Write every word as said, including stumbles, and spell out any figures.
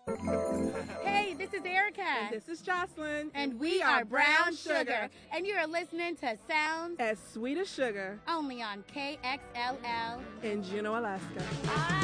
Hey, this is Erica. And this is Jocelyn. And we, we are Brown Sugar. Sugar. And you are listening to Sounds as Sweet as Sugar. Only on K X L L in Juneau, Alaska.